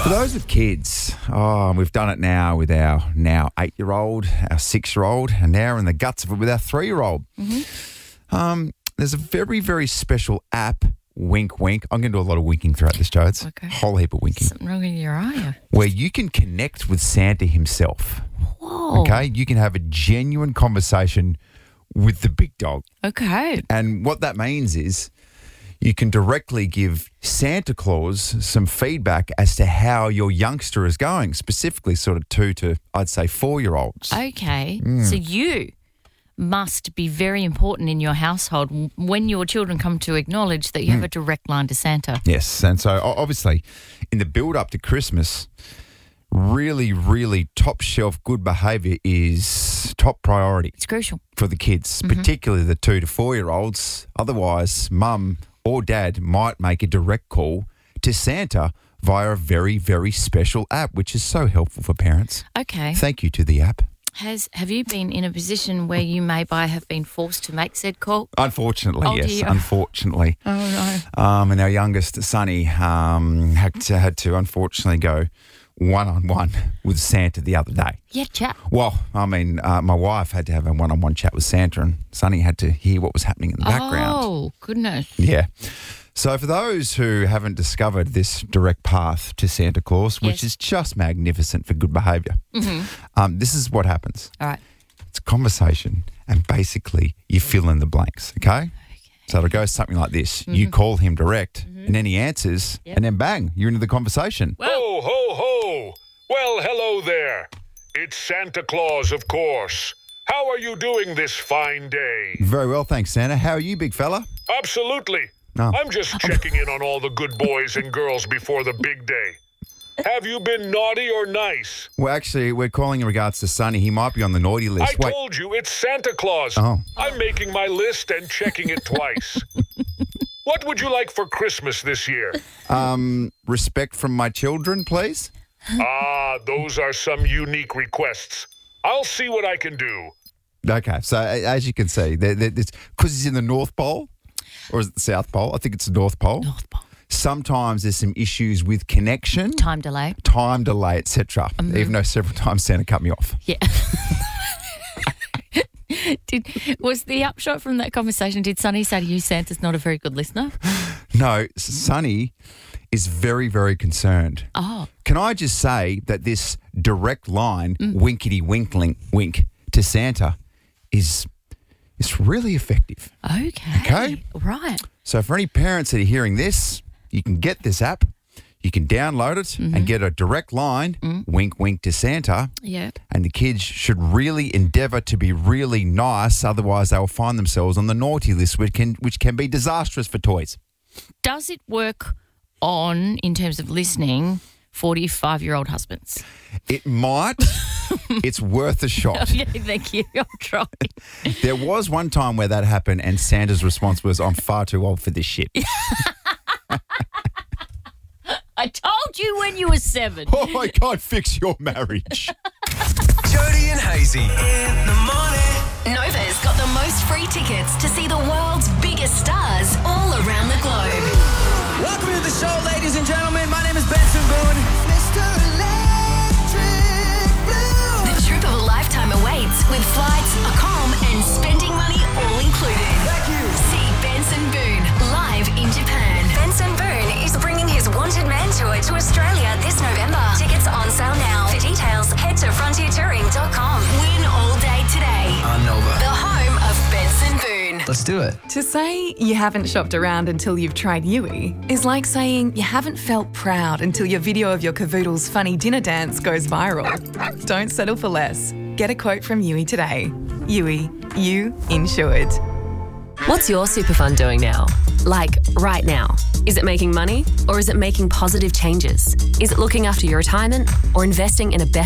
For those with kids, we've done it now with our now 8-year-old, our 6-year-old, and now in the guts of it with our 3-year-old. Mm-hmm. There's a very, very special app, Wink Wink. I'm going to do a lot of winking throughout this, Jodes. Okay. Whole heap of winking. Something wrong with your eye? Where you can connect with Santa himself. Whoa. Okay? You can have a genuine conversation with the big dog. Okay. And what that means is you can directly give Santa Claus some feedback as to how your youngster is going, specifically sort of 2 to, I'd say, 4-year-olds. Okay. So you must be very important in your household when your children come to acknowledge that you have a direct line to Santa. Yes. And so obviously in the build up to Christmas, really, really top shelf good behaviour is top priority. It's crucial. For the kids, particularly the 2 to 4-year-olds. Otherwise, mum or dad might make a direct call to Santa via a very, very special app, which is so helpful for parents. Okay. Thank you to the app. Have you been in a position where you have been forced to make said call? Unfortunately, Oh, yes. dear. Unfortunately. Oh, no. And our youngest, Sonny, had to unfortunately go one-on-one with Santa the other day. Yeah, chat. Well, I mean, my wife had to have a one-on-one chat with Santa, and Sonny had to hear what was happening in the background. Oh, goodness. Yeah. So for those who haven't discovered this direct path to Santa Claus, which is just magnificent for good behaviour, this is what happens. All right. It's a conversation, and basically you fill in the blanks, okay? So it'll go something like this. You call him direct, and then he answers, and then bang, you're into the conversation. Ho, ho, ho! Well, hello there. It's Santa Claus, of course. How are you doing this fine day? Very well, thanks, Santa. How are you, big fella? Absolutely. Oh. I'm just checking in on all the good boys and girls before the big day. Have you been naughty or nice? Well, actually, we're calling in regards to Sonny. He might be on the naughty list. I told you, it's Santa Claus. Oh. I'm making my list and checking it twice. What would you like for Christmas this year? Respect from my children, please. Those are some unique requests. I'll see what I can do. Okay, so as you can see, because he's in the North Pole, or is it the South Pole? I think it's the North Pole. North Pole. Sometimes there's some issues with connection, Time delay, etc. Even though several times Santa cut me off. Yeah. Was the upshot from that conversation, did Sonny say to you, Santa's not a very good listener? No, Sonny is very, very concerned. Oh. Can I just say that this direct line, winkety wink to Santa, is really effective. Okay. Right. So for any parents that are hearing this, you can get this app, you can download it and get a direct line, wink, wink to Santa. Yeah. And the kids should really endeavour to be really nice, otherwise they will find themselves on the naughty list, which can be disastrous for toys. Does it work in terms of listening, 45-year-old husbands? It might. It's worth a shot. Yeah, thank you. I'll try. There was one time where that happened and Santa's response was, I'm far too old for this shit. I told you when you were 7. Oh, I can't fix your marriage. Jody and Hazy in the morning. Nova's got the most free tickets to see the world's biggest stars all around the globe. Welcome to the show, ladies and gentlemen. My name is Benson Boone. Mr. Electric Blue. The trip of a lifetime awaits with flights, accom, and spending money all included. Thank you. See Benson Boone live in Japan. Benson Boone is bringing his Wanted Man tour to Australia this November. Tickets on sale now. For details, head to frontiertouring.com. Win all day today. On Nova. The home of Benson Boone. Let's do it. To say you haven't shopped around until you've tried Yui is like saying you haven't felt proud until your video of your cavoodle's funny dinner dance goes viral. Don't settle for less. Get a quote from Yui today. Yui, you insured. What's your super fund doing now? Like, right now? Is it making money or is it making positive changes? Is it looking after your retirement or investing in a better